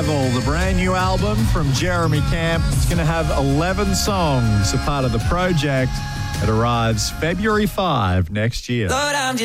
Arrival, the brand new album from Jeremy Camp. It's going to have 11 songs, a part of the project. It arrives February 5 next year. Lord, I'm